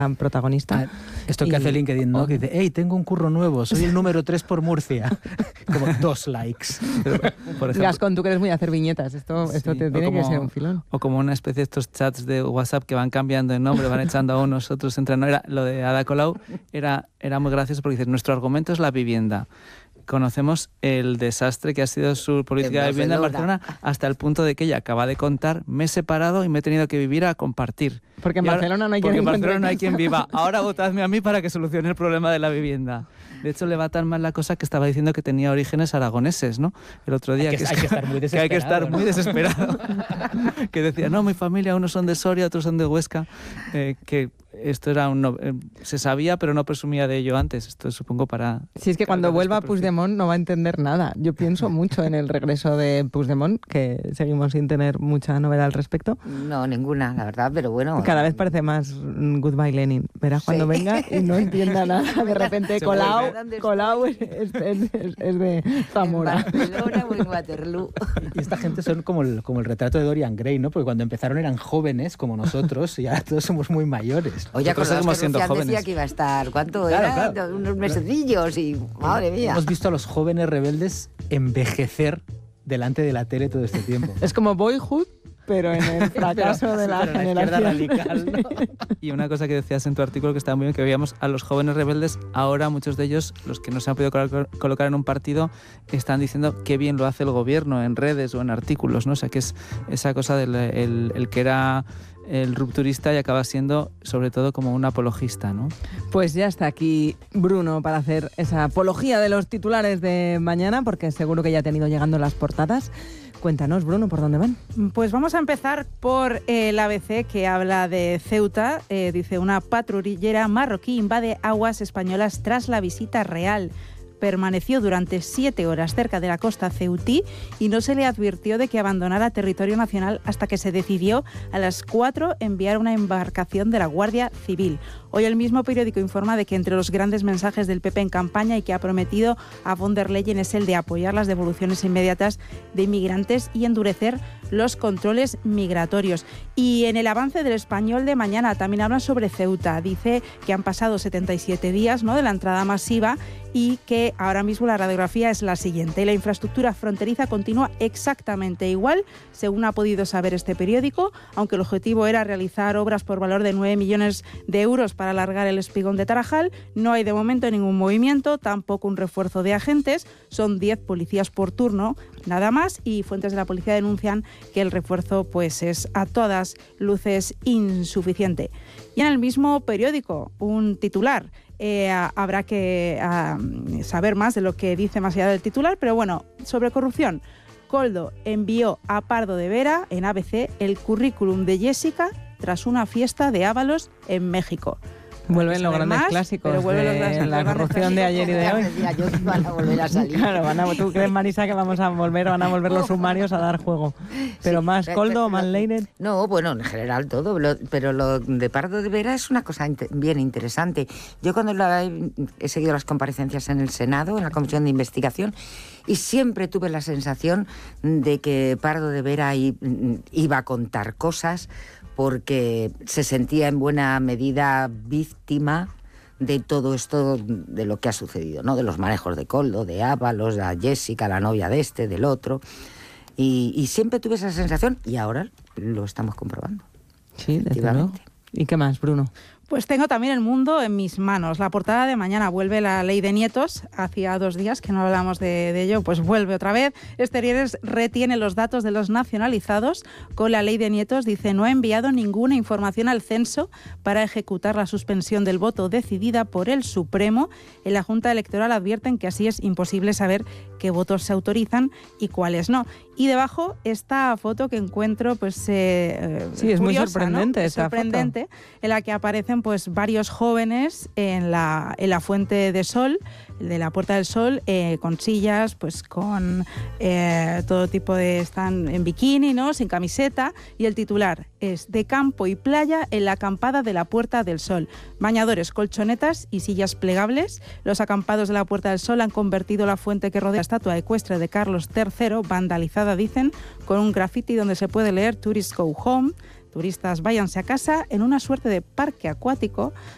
protagonista. Esto que hace LinkedIn, ¿no? Que dice, hey, tengo un curro nuevo, soy el número 3 por Murcia. Como 2 likes. Por ejemplo, Gascón, tú que eres muy a hacer viñetas, esto te tiene que ser un filón. O como una especie de estos chats de WhatsApp que van cambiando de nombre, van echando a unos, otros entran. No, lo de Ada Colau era muy gracioso porque dice, nuestro argumento es la vivienda. Conocemos el desastre que ha sido su política de vivienda en Barcelona hasta el punto de que ella acaba de contar, me he separado y me he tenido que vivir a compartir. Porque en Barcelona no hay quien viva. Ahora votadme a mí para que solucione el problema de la vivienda. De hecho, le va tan mal la cosa que estaba diciendo que tenía orígenes aragoneses, ¿no? El otro día hay que estar muy desesperado. Que hay que estar muy desesperado. Que decía, no, mi familia, unos son de Soria, otros son de Huesca, que esto era se sabía, pero no presumía de ello antes. Esto supongo para... Si es que cuando vuelva Puigdemont no va a entender nada. Yo pienso mucho en el regreso de Puigdemont, que seguimos sin tener mucha novedad al respecto. No, ninguna, la verdad, pero bueno... Cada vez parece más Goodbye Lenin. Verás cuando venga y no entienda nada. De repente Colau es de Zamora. En Barcelona o en Waterloo. Y esta gente son como el retrato de Dorian Gray, ¿no? Porque cuando empezaron eran jóvenes como nosotros y ahora todos somos muy mayores. Oye, seguimos siendo jóvenes. Decía que iba a estar, ¿cuánto era? Claro. Unos mesecillos y madre mía. Hemos visto a los jóvenes rebeldes envejecer delante de la tele todo este tiempo. Es como Boyhood, pero en el fracaso de la generación radical, ¿no? Y una cosa que decías en tu artículo que estaba muy bien, que veíamos a los jóvenes rebeldes, ahora muchos de ellos, los que no se han podido colocar en un partido, están diciendo qué bien lo hace el gobierno en redes o en artículos, ¿no? O sea, que es esa cosa del el que era el rupturista y acaba siendo sobre todo como un apologista, ¿no? Pues ya está aquí Bruno para hacer esa apología de los titulares de mañana, porque seguro que ya ha tenido llegando las portadas. Cuéntanos, Bruno, ¿por dónde van? Pues vamos a empezar por el ABC, que habla de Ceuta. Dice, una patrullera marroquí invade aguas españolas tras la visita real. Permaneció durante 7 horas cerca de la costa ceutí y no se le advirtió de que abandonara territorio nacional hasta que se decidió a las 4 enviar una embarcación de la Guardia Civil. Hoy el mismo periódico informa de que entre los grandes mensajes del PP en campaña y que ha prometido a von der Leyen es el de apoyar las devoluciones inmediatas de inmigrantes y endurecer los controles migratorios. Y en el avance del Español de mañana también habla sobre Ceuta. Dice que han pasado 77 días, ¿no?, de la entrada masiva y que ahora mismo la radiografía es la siguiente. La infraestructura fronteriza continúa exactamente igual, según ha podido saber este periódico, aunque el objetivo era realizar obras por valor de 9 millones de euros para alargar el espigón de Tarajal. No hay de momento ningún movimiento, tampoco un refuerzo de agentes. Son 10 policías por turno, nada más, y fuentes de la policía denuncian que el refuerzo pues es a todas luces insuficiente. Y en el mismo periódico, un titular. Habrá que saber más de lo que dice más allá del titular, pero bueno, sobre corrupción. Koldo envió a Pardo de Vera, en ABC, el currículum de Jessica tras una fiesta de Ábalos en México. Vuelven los grandes clásicos de la corrupción de ayer y de hoy. Van a volver a salir. Claro, ¿tú crees, Marisa, que van a volver los sumarios a dar juego? Pero sí, más Koldo, más Leinen. No, bueno, en general todo, pero lo de Pardo de Vera es una cosa bien interesante. Yo cuando he seguido las comparecencias en el Senado, en la Comisión de Investigación, y siempre tuve la sensación de que Pardo de Vera iba a contar cosas, porque se sentía en buena medida víctima de todo esto, de lo que ha sucedido, ¿no? De los manejos de Koldo, de Ábalos, de Jessica, la novia de este, del otro. Y siempre tuve esa sensación y ahora lo estamos comprobando. Sí, efectivamente. ¿Y qué más, Bruno? Pues tengo también el mundo en mis manos. La portada de mañana vuelve la ley de nietos. Hacía 2 días que no hablamos de ello, pues vuelve otra vez. Exteriores retiene los datos de los nacionalizados. Con la ley de nietos dice no ha enviado ninguna información al censo para ejecutar la suspensión del voto decidida por el Supremo. En la Junta Electoral advierten que así es imposible saber qué votos se autorizan y cuáles no. Y debajo esta foto que encuentro, pues sí, es curiosa, muy sorprendente, ¿no? Esta sorprendente, foto. En la que aparecen pues varios jóvenes en la fuente de sol, de la Puerta del Sol, con sillas, pues con todo tipo de... están en bikini, ¿no?, sin camiseta, y el titular es de campo y playa en la acampada de la Puerta del Sol. Bañadores, colchonetas y sillas plegables. Los acampados de la Puerta del Sol han convertido la fuente que rodea la estatua ecuestre de Carlos III, vandalizada, dicen, con un graffiti donde se puede leer Tourists go home. Turistas váyanse a casa, en una suerte de parque acuático